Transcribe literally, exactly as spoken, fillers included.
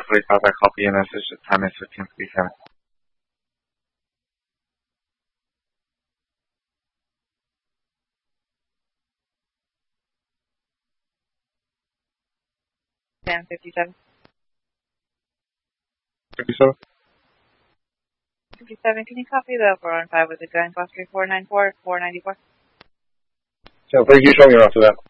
successfully got that copy and message. The time is fifteen fifty-seven. ten fifty-seven. fifty-seven? fifty-seven, can you copy the four one five with the joint Oscar four nine four, four ninety-four? Yeah, thank you. Show me after that.